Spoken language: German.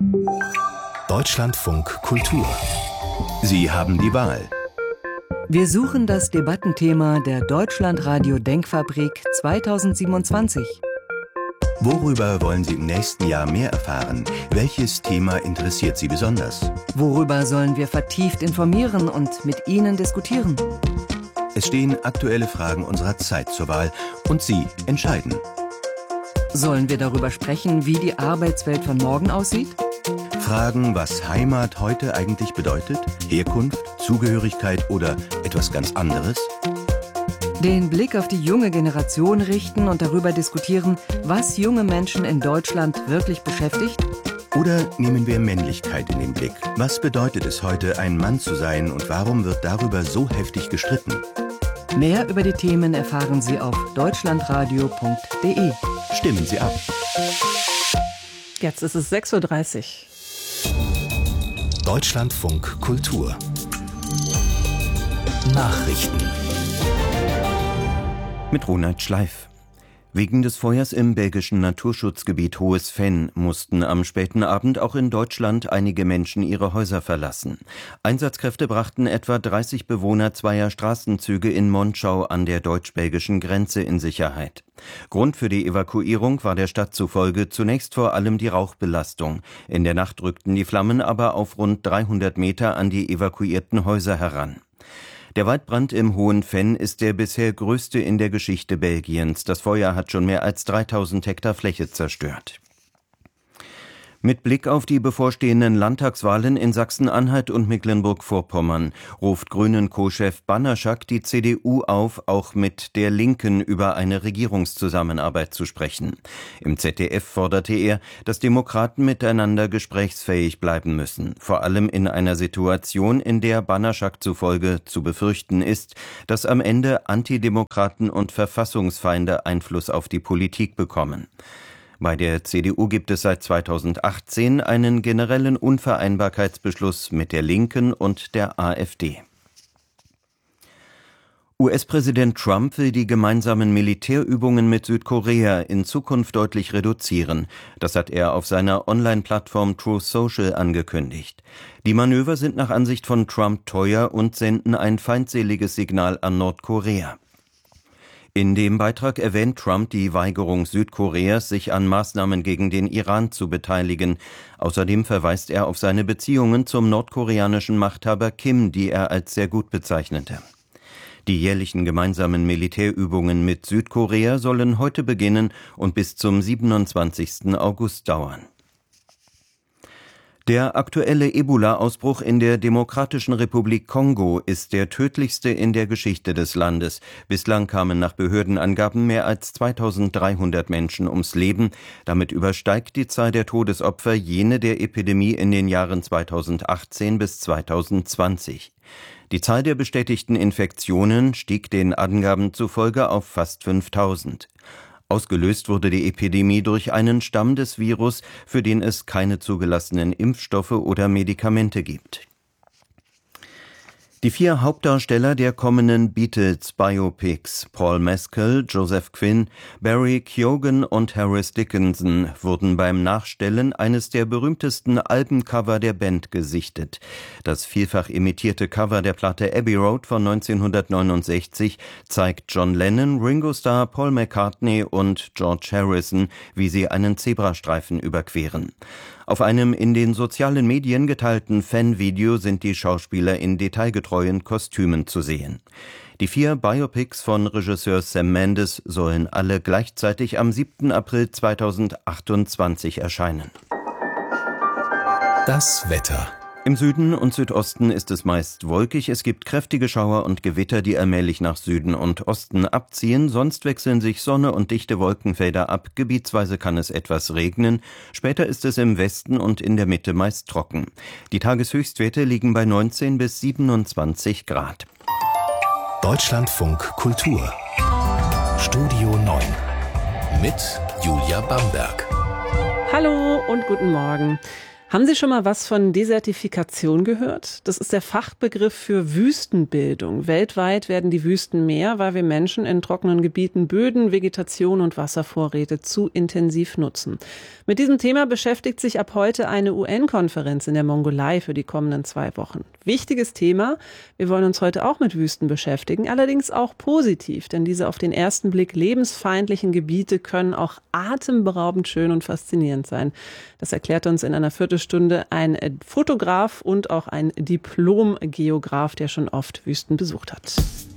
Deutschlandfunk Kultur. Sie haben die Wahl. Wir suchen das Debattenthema der Deutschlandradio Denkfabrik 2027. Worüber wollen Sie im nächsten Jahr mehr erfahren? Welches Thema interessiert Sie besonders? Worüber sollen wir vertieft informieren und mit Ihnen diskutieren? Es stehen aktuelle Fragen unserer Zeit zur Wahl und Sie entscheiden. Sollen wir darüber sprechen, wie die Arbeitswelt von morgen aussieht? Fragen, was Heimat heute eigentlich bedeutet, Herkunft, Zugehörigkeit oder etwas ganz anderes? Den Blick auf die junge Generation richten und darüber diskutieren, was junge Menschen in Deutschland wirklich beschäftigt? Oder nehmen wir Männlichkeit in den Blick? Was bedeutet es heute, ein Mann zu sein und warum wird darüber so heftig gestritten? Mehr über die Themen erfahren Sie auf deutschlandradio.de. Stimmen Sie ab. Jetzt ist es 6:30 Uhr. Deutschlandfunk Kultur. Nachrichten. Mit Ronald Schleif. Wegen des Feuers im belgischen Naturschutzgebiet Hohes Venn mussten am späten Abend auch in Deutschland einige Menschen ihre Häuser verlassen. Einsatzkräfte brachten etwa 30 Bewohner zweier Straßenzüge in Monschau an der deutsch-belgischen Grenze in Sicherheit. Grund für die Evakuierung war der Stadt zufolge zunächst vor allem die Rauchbelastung. In der Nacht rückten die Flammen aber auf rund 300 Meter an die evakuierten Häuser heran. Der Waldbrand im Hohen Venn ist der bisher größte in der Geschichte Belgiens. Das Feuer hat schon mehr als 3000 Hektar Fläche zerstört. Mit Blick auf die bevorstehenden Landtagswahlen in Sachsen-Anhalt und Mecklenburg-Vorpommern ruft Grünen-Co-Chef Banaszak die CDU auf, auch mit der Linken über eine Regierungszusammenarbeit zu sprechen. Im ZDF forderte er, dass Demokraten miteinander gesprächsfähig bleiben müssen. Vor allem in einer Situation, in der Banaszak zufolge zu befürchten ist, dass am Ende Antidemokraten und Verfassungsfeinde Einfluss auf die Politik bekommen. Bei der CDU gibt es seit 2018 einen generellen Unvereinbarkeitsbeschluss mit der Linken und der AfD. US-Präsident Trump will die gemeinsamen Militärübungen mit Südkorea in Zukunft deutlich reduzieren. Das hat er auf seiner Online-Plattform Truth Social angekündigt. Die Manöver sind nach Ansicht von Trump teuer und senden ein feindseliges Signal an Nordkorea. In dem Beitrag erwähnt Trump die Weigerung Südkoreas, sich an Maßnahmen gegen den Iran zu beteiligen. Außerdem verweist er auf seine Beziehungen zum nordkoreanischen Machthaber Kim, die er als sehr gut bezeichnete. Die jährlichen gemeinsamen Militärübungen mit Südkorea sollen heute beginnen und bis zum 27. August dauern. Der aktuelle Ebola-Ausbruch in der Demokratischen Republik Kongo ist der tödlichste in der Geschichte des Landes. Bislang kamen nach Behördenangaben mehr als 2300 Menschen ums Leben. Damit übersteigt die Zahl der Todesopfer jene der Epidemie in den Jahren 2018 bis 2020. Die Zahl der bestätigten Infektionen stieg den Angaben zufolge auf fast 5000. Ausgelöst wurde die Epidemie durch einen Stamm des Virus, für den es keine zugelassenen Impfstoffe oder Medikamente gibt. Die 4 Hauptdarsteller der kommenden Beatles-Biopics, Paul Mescal, Joseph Quinn, Barry Keoghan und Harris Dickinson, wurden beim Nachstellen eines der berühmtesten Albencover der Band gesichtet. Das vielfach imitierte Cover der Platte Abbey Road von 1969 zeigt John Lennon, Ringo Starr, Paul McCartney und George Harrison, wie sie einen Zebrastreifen überqueren. Auf einem in den sozialen Medien geteilten Fanvideo sind die Schauspieler in detailgetreuen Kostümen zu sehen. Die 4 Biopics von Regisseur Sam Mendes sollen alle gleichzeitig am 7. April 2028 erscheinen. Das Wetter. Im Süden und Südosten ist es meist wolkig. Es gibt kräftige Schauer und Gewitter, die allmählich nach Süden und Osten abziehen. Sonst wechseln sich Sonne und dichte Wolkenfelder ab. Gebietsweise kann es etwas regnen. Später ist es im Westen und in der Mitte meist trocken. Die Tageshöchstwerte liegen bei 19 bis 27 Grad. Deutschlandfunk Kultur. Studio 9. Mit Julia Bamberg. Hallo und guten Morgen. Haben Sie schon mal was von Desertifikation gehört? Das ist der Fachbegriff für Wüstenbildung. Weltweit werden die Wüsten mehr, weil wir Menschen in trockenen Gebieten Böden, Vegetation und Wasservorräte zu intensiv nutzen. Mit diesem Thema beschäftigt sich ab heute eine UN-Konferenz in der Mongolei für die kommenden 2 Wochen. Wichtiges Thema. Wir wollen uns heute auch mit Wüsten beschäftigen, allerdings auch positiv, denn diese auf den ersten Blick lebensfeindlichen Gebiete können auch atemberaubend schön und faszinierend sein. Das erklärt uns in einer Viertelstunde ein Fotograf und auch ein Diplom-Geograf, der schon oft Wüsten besucht hat.